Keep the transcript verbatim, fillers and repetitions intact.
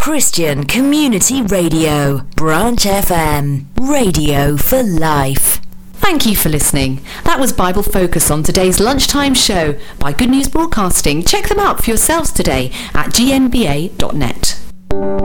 Christian Community Radio, Branch F M, radio for life. Thank you for listening. That was Bible Focus on today's lunchtime show by Good News Broadcasting. Check them out for yourselves today at g n b a dot net.